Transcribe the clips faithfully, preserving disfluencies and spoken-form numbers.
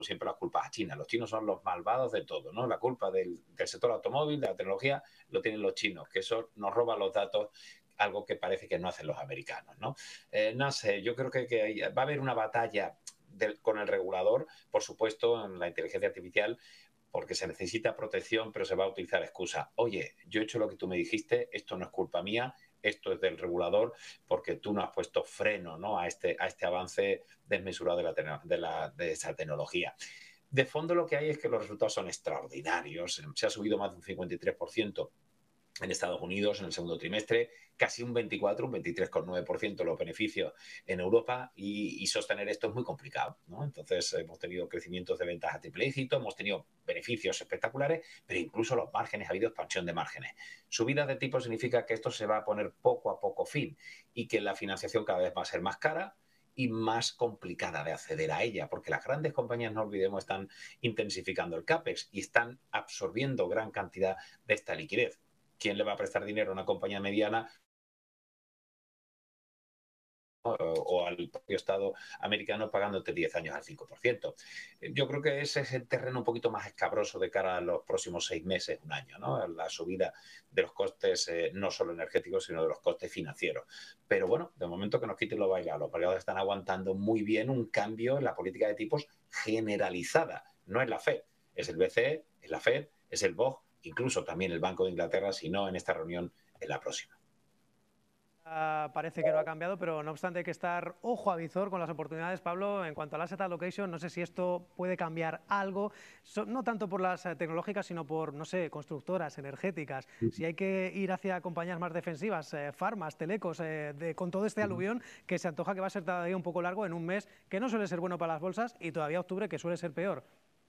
siempre las culpas a China. Los chinos son los malvados de todo, ¿no? La culpa del, del sector automóvil, de la tecnología, lo tienen los chinos, que eso nos roba los datos, algo que parece que no hacen los americanos, ¿no? Eh, no sé, yo creo que, que hay, va a haber una batalla del, con el regulador, por supuesto, en la inteligencia artificial, porque se necesita protección, pero se va a utilizar excusa. Oye, yo he hecho lo que tú me dijiste, esto no es culpa mía, esto es del regulador, porque tú no has puesto freno, ¿no?, a, este, a este avance desmesurado de, la, de, la, de esa tecnología. De fondo lo que hay es que los resultados son extraordinarios. Se ha subido más de un cincuenta y tres por ciento en Estados Unidos en el segundo trimestre, casi un veinticuatro, un veintitrés coma nueve por ciento los beneficios en Europa, y, y sostener esto es muy complicado, ¿no? Entonces hemos tenido crecimientos de ventas a triple dígito, hemos tenido beneficios espectaculares, pero incluso los márgenes, ha habido expansión de márgenes. Subida de tipo significa que esto se va a poner poco a poco fin y que la financiación cada vez va a ser más cara y más complicada de acceder a ella, porque las grandes compañías, no olvidemos, están intensificando el CAPEX y están absorbiendo gran cantidad de esta liquidez. ¿Quién le va a prestar dinero a una compañía mediana o, o al propio Estado americano pagándote diez años al cinco por ciento? Yo creo que ese es el terreno un poquito más escabroso de cara a los próximos seis meses, un año, ¿no? La subida de los costes, eh, no solo energéticos, sino de los costes financieros. Pero bueno, de momento que nos quiten lo bailado. Los mercados están aguantando muy bien un cambio en la política de tipos generalizada. No es la Fed, es el B C E, es la Fed, es el B O J, incluso también el Banco de Inglaterra, si no en esta reunión, en la próxima. Uh, parece que no ha cambiado, pero no obstante hay que estar ojo a visor con las oportunidades. Pablo, en cuanto al asset allocation, no sé si esto puede cambiar algo, so, no tanto por las eh, tecnológicas, sino por, no sé, constructoras, energéticas. Si hay que ir hacia compañías más defensivas, eh, farmas, telecos, eh, de, con todo este aluvión que se antoja que va a ser todavía un poco largo en un mes, que no suele ser bueno para las bolsas, y todavía octubre, que suele ser peor.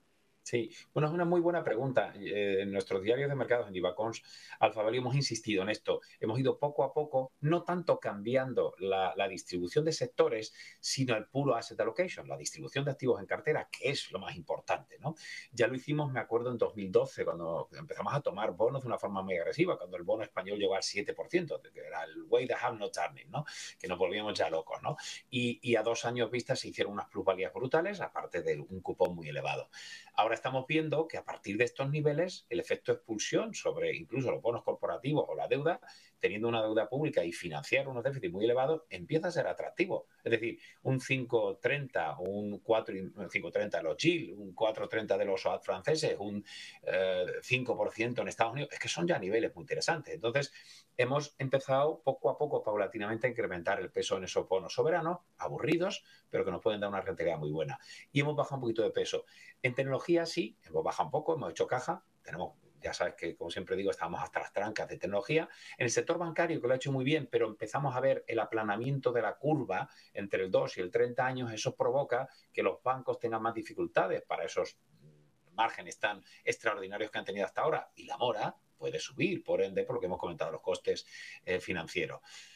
Sí, bueno, es una muy buena pregunta. Eh, en nuestros diarios de mercados, en Divacons Alpha Value, hemos insistido en esto. Hemos ido poco a poco, no tanto cambiando la, la distribución de sectores, sino el puro asset allocation, la distribución de activos en cartera, que es lo más importante, ¿no? Ya lo hicimos, me acuerdo, en dos mil doce, cuando empezamos a tomar bonos de una forma muy agresiva, cuando el bono español llegó al siete por ciento, que era el way the have no turning, ¿no? Que nos volvíamos ya locos, ¿no? Y, y a dos años vista se hicieron unas plusvalías brutales, aparte de un cupón muy elevado. Ahora estamos viendo que a partir de estos niveles el efecto expulsión sobre incluso los bonos corporativos o la deuda, teniendo una deuda pública y financiar unos déficits muy elevados, empieza a ser atractivo. Es decir, un cinco treinta, un cuatro, cinco treinta de los G I L, un cuatro treinta de los S O A T franceses, un eh, cinco por ciento en Estados Unidos, es que son ya niveles muy interesantes. Entonces, hemos empezado poco a poco, paulatinamente, a incrementar el peso en esos bonos soberanos, aburridos, pero que nos pueden dar una rentabilidad muy buena. Y hemos bajado un poquito de peso. En tecnología sí, hemos bajado un poco, hemos hecho caja, tenemos, ya sabes que, como siempre digo, estamos hasta las trancas de tecnología. En el sector bancario, que lo ha hecho muy bien, pero empezamos a ver el aplanamiento de la curva entre el dos y el treinta años, eso provoca que los bancos tengan más dificultades para esos márgenes tan extraordinarios que han tenido hasta ahora, y la mora puede subir, por ende, por lo que hemos comentado, los costes eh, financieros.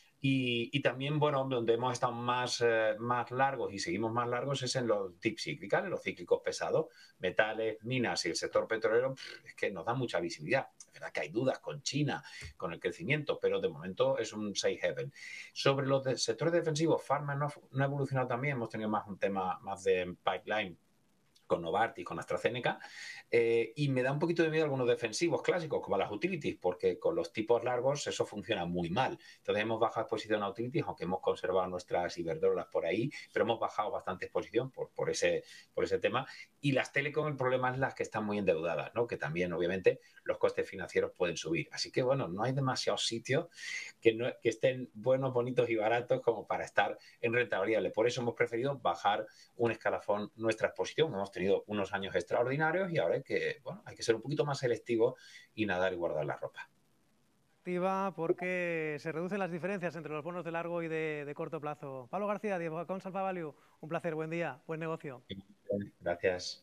Y, y, también, bueno, donde hemos estado más, eh, más largos y seguimos más largos es en los tips cíclicos, los cíclicos pesados, metales, minas y el sector petrolero. Pff, es que nos da mucha visibilidad. Es verdad que hay dudas con China, con el crecimiento, pero de momento es un safe haven. Sobre los de sectores defensivos, Pharma no, no ha evolucionado también, hemos tenido más un tema más de pipeline con Novartis, con AstraZeneca, eh, y me da un poquito de miedo algunos defensivos clásicos, como las utilities, porque con los tipos largos eso funciona muy mal. Entonces hemos bajado exposición a utilities, aunque hemos conservado nuestras iberdrolas por ahí, pero hemos bajado bastante exposición por, por, ese, por ese tema. Y las telecom, el problema es las que están muy endeudadas, ¿no? Que también, obviamente, los costes financieros pueden subir. Así que, bueno, no hay demasiados sitios que, no, que estén buenos, bonitos y baratos como para estar en rentabilidad. Por eso hemos preferido bajar un escalafón nuestra exposición. Hemos tenido unos años extraordinarios y ahora hay que, bueno, hay que ser un poquito más selectivo y nadar y guardar la ropa. Activa porque se reducen las diferencias entre los bonos de largo y de, de corto plazo. Pablo García, Divacons Alpha Value, un placer, buen día, buen negocio. Gracias.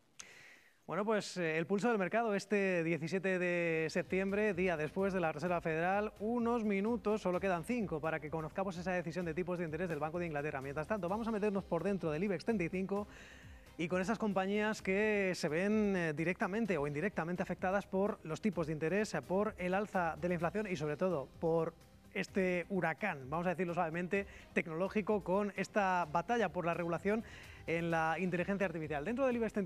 Bueno, pues eh, el pulso del mercado este diecisiete de septiembre, día después de la Reserva Federal, unos minutos, solo quedan cinco, para que conozcamos esa decisión de tipos de interés del Banco de Inglaterra. Mientras tanto, vamos a meternos por dentro del IBEX treinta y cinco y con esas compañías que se ven eh, directamente o indirectamente afectadas por los tipos de interés, eh, por el alza de la inflación y sobre todo por este huracán, vamos a decirlo suavemente, tecnológico, con esta batalla por la regulación en la inteligencia artificial. Dentro del IBEX